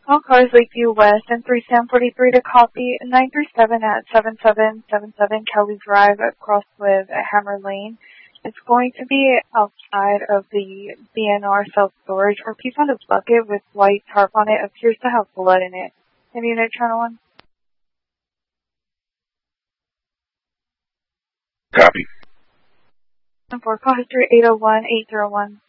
All cars Lakeview West and 3 Sam 43 to copy 937 at 7777 Kelly Drive across with Hammer Lane. It's going to be outside of the BNR self-storage, or piece on a bucket with white tarp on it appears to have blood in it. In unit channel 1. Copy. And 4, call history 801-801.